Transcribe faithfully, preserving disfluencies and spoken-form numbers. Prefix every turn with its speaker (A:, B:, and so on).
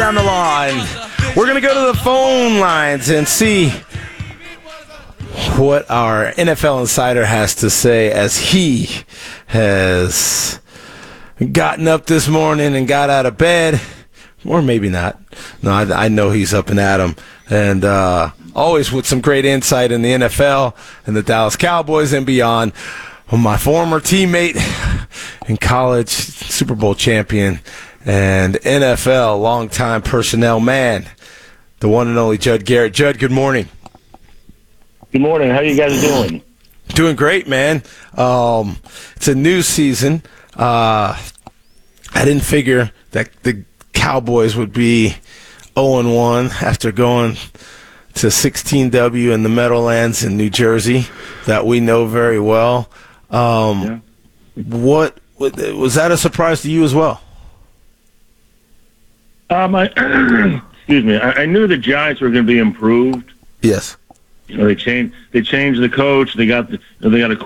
A: down the line. We're going to go to the phone lines and see what our N F L insider has to say as he has gotten up this morning and got out of bed. Or maybe not. No, I, I know he's up and at 'em. And uh, always with some great insight in the N F L and the Dallas Cowboys and beyond. My former teammate in college, Super Bowl champion, and N F L longtime personnel man, the one and only Judd Garrett. Judd, good morning.
B: Good morning. How you guys doing?
A: Doing great, man. Um, it's a new season. Uh, I didn't figure that the Cowboys would be oh and one after going to sixteen W in the Meadowlands in New Jersey that we know very well. Um, yeah. What was that a surprise to you as well?
B: Um, I, excuse me. I, I knew the Giants were going to be improved.
A: Yes.
B: You know, they changed. They changed the coach. They got the, they got a